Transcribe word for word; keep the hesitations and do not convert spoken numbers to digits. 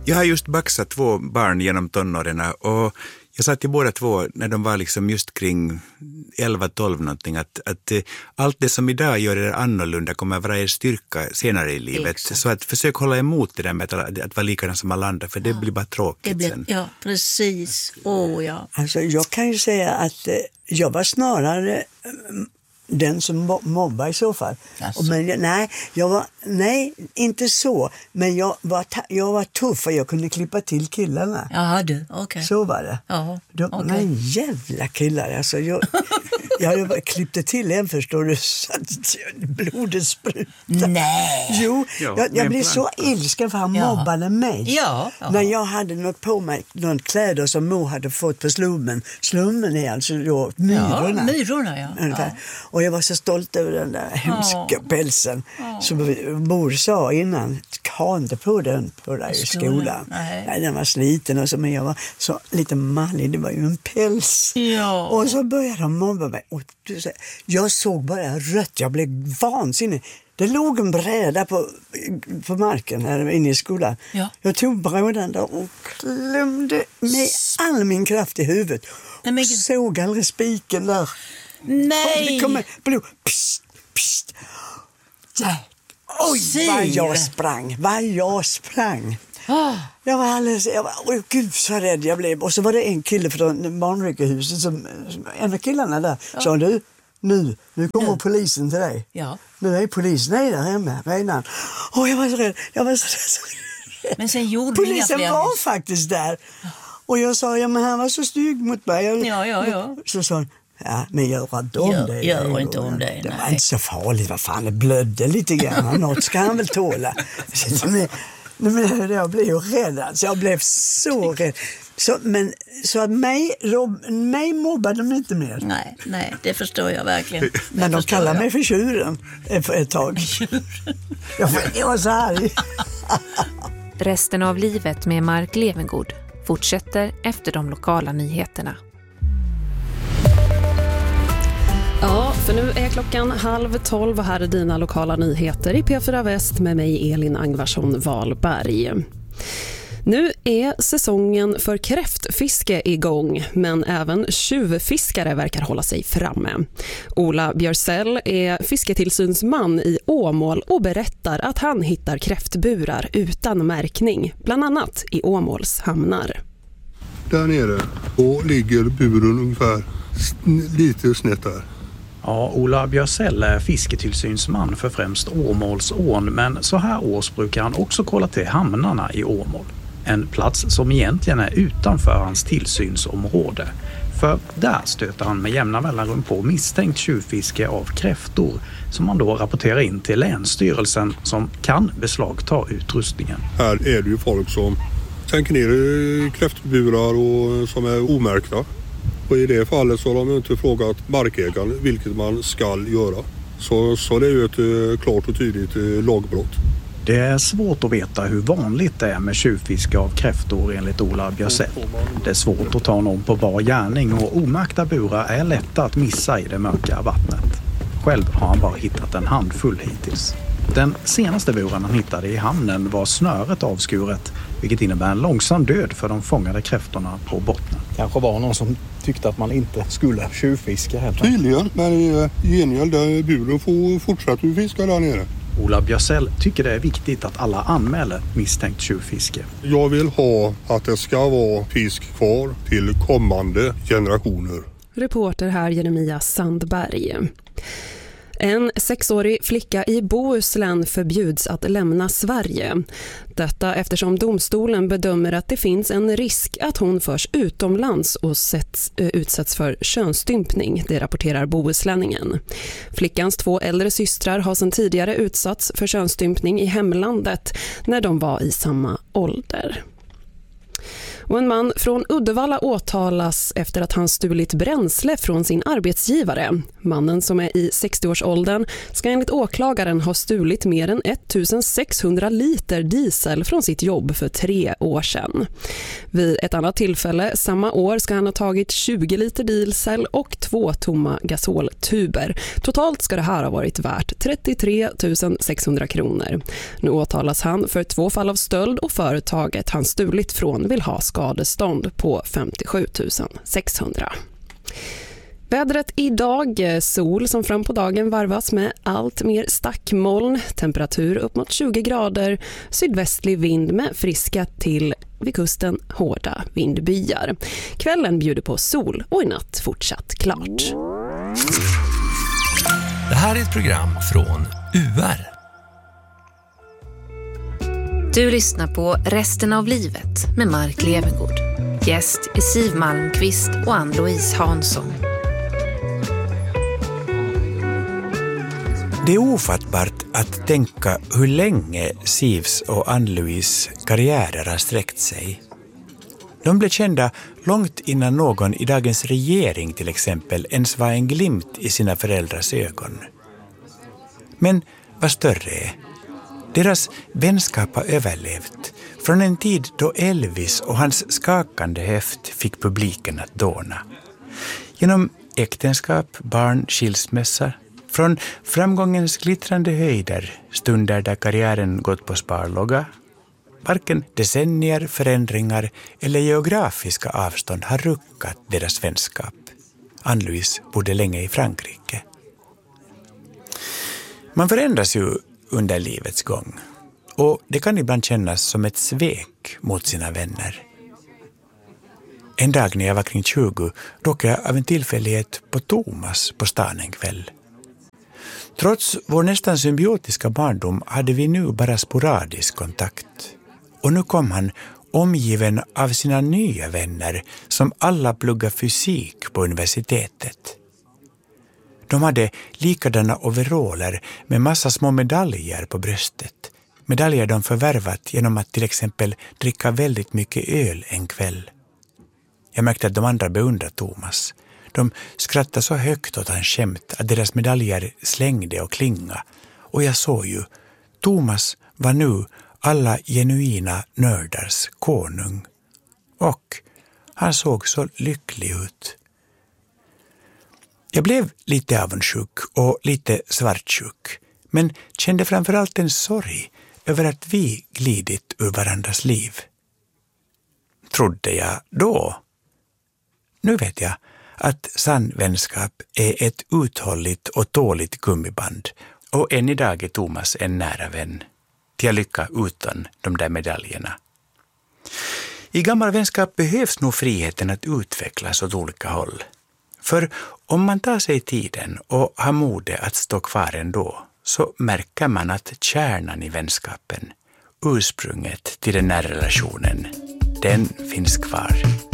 Jag har just baxat två barn genom tonåren och jag sa till båda två när de var liksom just kring elva tolv någonting att, att allt det som idag gör er annorlunda kommer vara er styrka senare i livet. Exakt. Så att försök hålla emot det där med att, att vara likadant som alla andra, för det ja. blir bara tråkigt det blir, sen. Ja, precis. Oh, ja. Alltså, jag kan ju säga att eh, jag var snarare eh, den som mobbar i så fall. Alltså. Men nej, jag var, nej, inte så. Men jag var, jag var tuff och jag kunde klippa till killarna. Ja, du, okej. Okay. Så var det. Ja, de, okay. Nej, jävla killar. Alltså, jag, jag, jag klippte till en, förstår du, så att blodet sprutade. Nej. Jo, ja, jag, jag blev så ilsken för han ja. mobbade mig. Ja, ja. När jag hade något på mig, någon kläder som mor hade fått på slummen. Slummen är alltså då myrorna. Ja, myrorna, ja. ja. Och jag var så stolt över den där hemska oh. pälsen. Oh. Som mor sa innan, ha inte på den på där i skolan. Nej. Nej, den var sliten och så, men jag var så lite mallig, det var ju en päls. Ja. Och så började de mobba mig. Och jag såg bara rött, jag blev vansinnig. Det låg en bräda på, på marken här inne i skolan. Ja. Jag tog brädan där och klämde med all min kraft i huvudet. Nej, men... såg aldrig spiken där. Nej! Det kom blod. Psst, psst. Oj, vad jag sprang. Vad jag sprang. Oh. Jag var alldeles... Jag var, oj, gud så rädd jag blev. Och så var det en kille från barnrikehuset som... En av killarna där ja. sa du... Nu, nu kommer nu. polisen till dig. Ja. Nu är polisen nej, där hemma redan. Åh, jag var så rädd. Jag var så rädd. Men sen gjorde polisen var faktiskt där. Och jag sa, ja men han var så stygg mot mig. Ja, ja, ja. Så sa han, ja men gör inte om gör, det. Gör inte om det, Det var nej. inte så farligt, vad fan, det blödde lite grann. Något ska han väl tåla. Men, men jag blev ju rädd, alltså. Jag blev så rädd. Så, men, så att mig, rob, mig mobbade de inte mer. Nej, nej, det förstår jag verkligen. Det men de kallar mig för tjuren för ett tag. jag, jag var så här. Resten av livet med Mark Levengood fortsätter efter de lokala nyheterna. Ja, för nu är klockan halv tolv och här är dina lokala nyheter i P fyra Väst med mig Elin Angvarsson Wahlberg. Nu är säsongen för kräftfiske igång, men även tjuvfiskare verkar hålla sig framme. Ola Björsell är fisketillsynsman i Åmål och berättar att han hittar kräftburar utan märkning, bland annat i Åmåls hamnar. Där nere och ligger buren ungefär lite snett där. Ja, Ola Björsell är fisketillsynsman för främst Åmålsån, men så här års brukar han också kolla till hamnarna i Åmål. En plats som egentligen är utanför hans tillsynsområde. För där stöter han med jämna mellanrum på misstänkt tjuvfiske av kräftor som man då rapporterar in till Länsstyrelsen som kan beslagta utrustningen. Här är det ju folk som tänker ner kräftburar och som är omärkta. Och i det fallet så har de inte frågat markägaren vilket man ska göra. Så, så det är ju ett klart och tydligt lagbrott. Det är svårt att veta hur vanligt det är med tjuvfiske av kräftor enligt Ola Björsell. Det är svårt att ta någon på var gärning och omärkta burar är lätta att missa i det mörka vattnet. Själv har han bara hittat en handfull hittills. Den senaste buren han hittade i hamnen var snöret avskuret, vilket innebär en långsam död för de fångade kräftorna på botten. Kanske var någon som tyckte att man inte skulle tjuvfiska helt. Tydligen, men i gengäld där buren får fortsätta att fiska där nere. Ola Björsell tycker det är viktigt att alla anmäler misstänkt tjuvfiske. Jag vill ha att det ska vara fisk kvar till kommande generationer. Reporter här Jeremia Sandberg. En sexårig flicka i Bohuslän förbjuds att lämna Sverige. Detta eftersom domstolen bedömer att det finns en risk att hon förs utomlands och sätts, utsätts för könsstympning, det rapporterar Bohuslänningen. Flickans två äldre systrar har sedan tidigare utsatts för könsstympning i hemlandet när de var i samma ålder. Och en man från Uddevalla åtalas efter att han stulit bränsle från sin arbetsgivare. Mannen, som är i sextioårsåldern, ska enligt åklagaren ha stulit mer än sextonhundra liter diesel från sitt jobb för tre år sedan. Vid ett annat tillfälle samma år ska han ha tagit tjugo liter diesel och två tomma gasoltuber. Totalt ska det här ha varit värt trettiotre tusen sexhundra kronor. Nu åtalas han för två fall av stöld och företaget han stulit från vill ha skadestånd på femtiosju tusen sexhundra. Vädret idag, sol som fram på dagen varvas med allt mer stackmoln, temperatur upp mot tjugo grader, sydvästlig vind med friska till vid kusten hårda vindbyar. Kvällen bjuder på sol och i natt fortsatt klart. Det här är ett program från U R. Du lyssnar på Resten av livet med Mark Levengood. Gäst är Siv Malmqvist och Ann-Louise Hansson. Det är ofattbart att tänka hur länge Sivs och Ann-Louise karriärer har sträckt sig. De blev kända långt innan någon i dagens regering till exempel ens var en glimt i sina föräldrars ögon. Men vad större är, deras vänskap har överlevt från en tid då Elvis och hans skakande höft fick publiken att dåna. Genom äktenskap, barn, skilsmässa, från framgångens glittrande höjder, stunder där karriären gått på sparlåga. Varken decennier, förändringar eller geografiska avstånd har ruckat deras vänskap. Ann-Louise bodde länge i Frankrike. Man förändras ju under livets gång och det kan ibland kännas som ett svek mot sina vänner. En dag när jag var kring tjugo råkade jag av en tillfällighet på Thomas på stan en kväll. Trots vår nästan symbiotiska barndom hade vi nu bara sporadisk kontakt. Och nu kom han omgiven av sina nya vänner som alla pluggar fysik på universitetet. De hade likadana overaller med massa små medaljer på bröstet. Medaljer de förvärvat genom att till exempel dricka väldigt mycket öl en kväll. Jag märkte att de andra beundrar Thomas. De skrattade så högt åt hans skämt att deras medaljer slängde och klinga. Och jag såg ju, Thomas var nu alla genuina nördars konung. Och han såg så lycklig ut. Jag blev lite avundsjuk och lite svartsjuk, men kände framförallt en sorg över att vi glidit ur varandras liv. Trodde jag då. Nu vet jag att sann vänskap är ett uthålligt och tåligt gummiband och än idag är Thomas en nära vän. Till lycka utan de där medaljerna. I gammal vänskap behövs nog friheten att utvecklas åt olika håll. För om man tar sig tiden och har mode att stå kvar ändå så märker man att kärnan i vänskapen, ursprunget till den här relationen, den finns kvar.